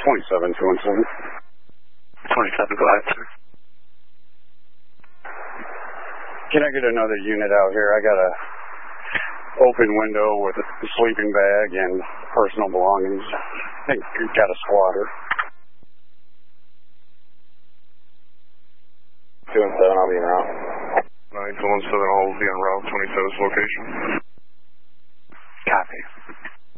27, 27, go ahead, sir. Can I get another unit out here? I got a open window with a sleeping bag and personal belongings. I think you've got a squatter. 2 and 7, I'll be en route. 917, I'll be en route, 27's location.